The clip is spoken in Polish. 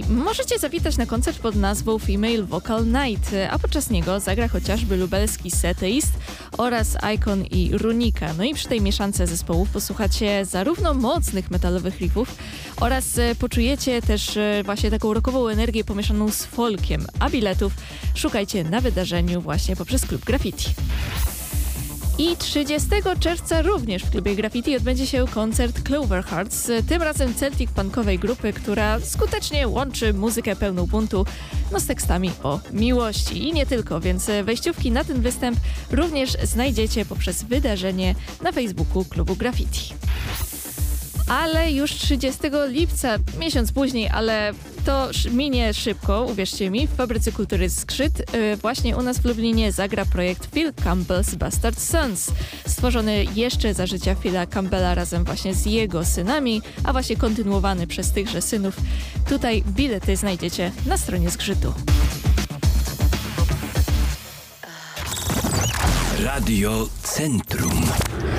I możecie zawitać na koncert pod nazwą Female Vocal Night, a podczas niego zagra chociażby lubelski Seteist oraz Icon i Runika. No i przy tej mieszance zespołów posłuchacie zarówno mocnych metalowych riffów oraz poczujecie też właśnie taką rockową energię pomieszaną z folkiem, a biletów szukajcie na wydarzeniu właśnie poprzez Klub Graffiti. I 30 czerwca również w Klubie Graffiti odbędzie się koncert Clover Hearts, tym razem Celtic punkowej grupy, która skutecznie łączy muzykę pełną buntu z tekstami o miłości i nie tylko, więc wejściówki na ten występ również znajdziecie poprzez wydarzenie na Facebooku Klubu Graffiti. Ale już 30 lipca, miesiąc później, ale to minie szybko, uwierzcie mi, w Fabryce Kultury Zgrzyt właśnie u nas w Lublinie zagra projekt Phil Campbell's Bastard Sons, stworzony jeszcze za życia Phila Campbella razem właśnie z jego synami, a właśnie kontynuowany przez tychże synów. Tutaj bilety znajdziecie na stronie Zgrzytu. Radio Centrum.